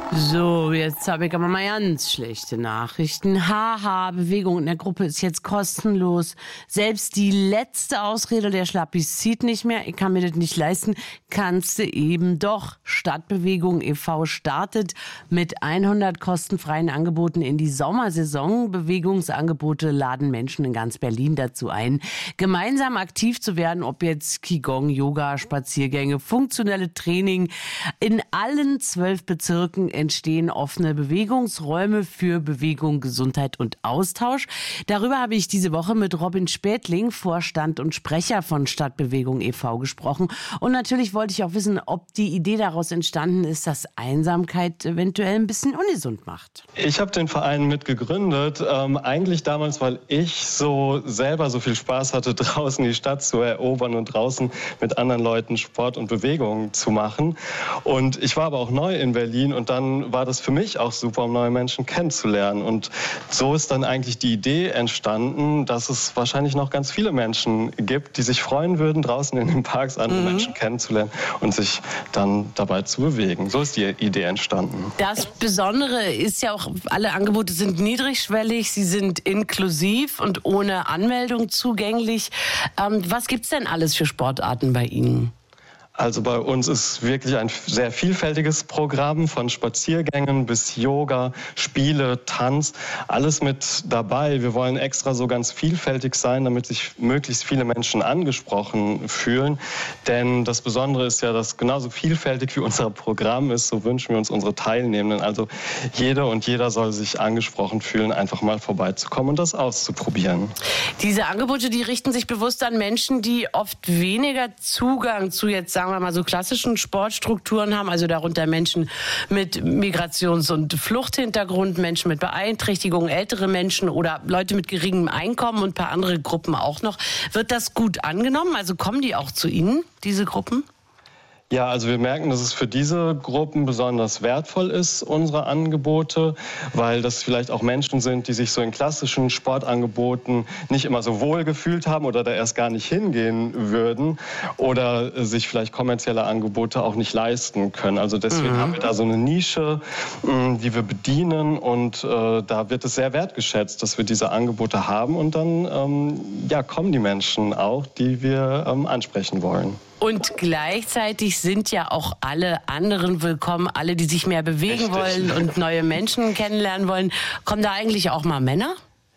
So, jetzt habe ich aber mal ganz schlechte Nachrichten. Haha, Bewegung in der Gruppe ist jetzt kostenlos. Selbst die letzte Ausrede der Schlappis zieht nicht mehr. Ich kann mir das nicht leisten. Kannst du eben doch. Stadtbewegung e.V. startet mit 100 kostenfreien Angeboten in die Sommersaison. Bewegungsangebote laden Menschen in ganz Berlin dazu ein, gemeinsam aktiv zu werden, ob jetzt Qigong, Yoga, Spaziergänge, funktionelle Training. In allen 12 Bezirken entstehen offene Bewegungsräume für Bewegung, Gesundheit und Austausch. Darüber habe ich diese Woche mit Robin Spätling, Vorstand und Sprecher von Stadtbewegung e.V. gesprochen. Und natürlich wollte ich auch wissen, ob die Idee daraus entstanden ist, dass Einsamkeit eventuell ein bisschen ungesund macht. Ich habe den Verein mitgegründet, eigentlich damals, weil ich selber so viel Spaß hatte, draußen die Stadt zu erobern und draußen mit anderen Leuten Sport und Bewegung zu machen. Und ich war aber auch neu in Berlin und dann war das für mich auch super, um neue Menschen kennenzulernen. Und so ist dann eigentlich die Idee entstanden, dass es wahrscheinlich noch ganz viele Menschen gibt, die sich freuen würden, draußen in den Parks andere Menschen kennenzulernen und sich dann dabei zu bewegen. So ist die Idee entstanden. Das Besondere ist ja auch, alle Angebote sind niedrigschwellig, sie sind inklusiv und ohne Anmeldung zugänglich. Was gibt's denn alles für Sportarten bei Ihnen? Also bei uns ist wirklich ein sehr vielfältiges Programm von Spaziergängen bis Yoga, Spiele, Tanz, alles mit dabei. Wir wollen extra so ganz vielfältig sein, damit sich möglichst viele Menschen angesprochen fühlen. Denn das Besondere ist ja, dass genauso vielfältig wie unser Programm ist, so wünschen wir uns unsere Teilnehmenden. Also jede und jeder soll sich angesprochen fühlen, einfach mal vorbeizukommen und das auszuprobieren. Diese Angebote, die richten sich bewusst an Menschen, die oft weniger Zugang zu jetzt, sagen wir mal, so klassischen Sportstrukturen haben, also darunter Menschen mit Migrations- und Fluchthintergrund, Menschen mit Beeinträchtigungen, ältere Menschen oder Leute mit geringem Einkommen und ein paar andere Gruppen auch noch. Wird das gut angenommen? Also kommen die auch zu Ihnen, diese Gruppen? Ja, also wir merken, dass es für diese Gruppen besonders wertvoll ist, unsere Angebote, weil das vielleicht auch Menschen sind, die sich so in klassischen Sportangeboten nicht immer so wohl gefühlt haben oder da erst gar nicht hingehen würden oder sich vielleicht kommerzielle Angebote auch nicht leisten können. Also deswegen haben wir da so eine Nische, die wir bedienen und da wird es sehr wertgeschätzt, dass wir diese Angebote haben und dann kommen die Menschen auch, die wir ansprechen wollen. Und gleichzeitig sind ja auch alle anderen willkommen, alle, die sich mehr bewegen wollen und neue Menschen kennenlernen wollen. Kommen da eigentlich auch mal Männer?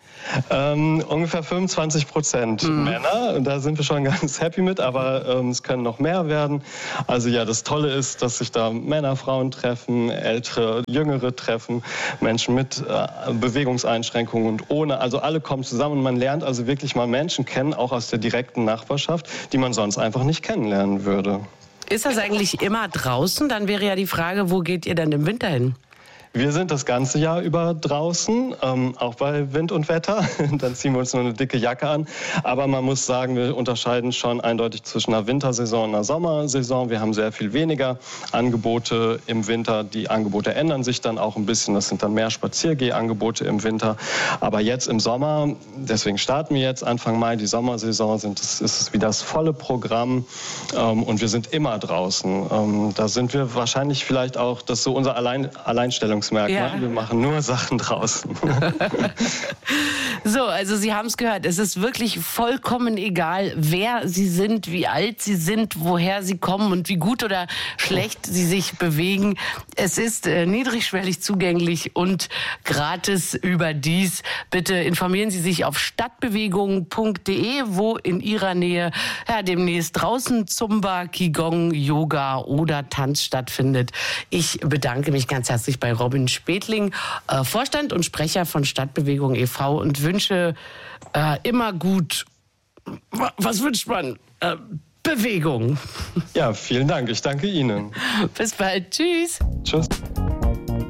Ungefähr 25% Männer. Da sind wir schon ganz happy mit, aber es können noch mehr werden. Also ja, das Tolle ist, dass sich da Männer, Frauen treffen, ältere, jüngere treffen, Menschen mit Bewegungseinschränkungen und ohne. Also alle kommen zusammen und man lernt also wirklich mal Menschen kennen, auch aus der direkten Nachbarschaft, die man sonst einfach nicht kennenlernen würde. Ist das eigentlich immer draußen? Dann wäre ja die Frage, wo geht ihr denn im Winter hin? Wir sind das ganze Jahr über draußen, auch bei Wind und Wetter. Dann ziehen wir uns nur eine dicke Jacke an. Aber man muss sagen, wir unterscheiden schon eindeutig zwischen einer Wintersaison und einer Sommersaison. Wir haben sehr viel weniger Angebote im Winter. Die Angebote ändern sich dann auch ein bisschen. Das sind dann mehr Spaziergehangebote im Winter. Aber jetzt im Sommer, deswegen starten wir jetzt Anfang Mai, die Sommersaison, ist es wieder das volle Programm. Und wir sind immer draußen. Da sind wir wahrscheinlich vielleicht auch, das ist so unser Alleinstellungsmerkmal. Ja. Wir machen nur Sachen draußen. So, also Sie haben es gehört. Es ist wirklich vollkommen egal, wer Sie sind, wie alt Sie sind, woher Sie kommen und wie gut oder schlecht Sie sich bewegen. Es ist niedrigschwellig zugänglich und gratis überdies. Bitte informieren Sie sich auf stadtbewegung.de, wo in Ihrer Nähe demnächst draußen Zumba, Qigong, Yoga oder Tanz stattfindet. Ich bedanke mich ganz herzlich bei Robin Spätling, Vorstand und Sprecher von Stadtbewegung e.V. und wünsche immer gut, was wünscht man? Bewegung. Ja, vielen Dank. Ich danke Ihnen. Bis bald. Tschüss. Tschüss.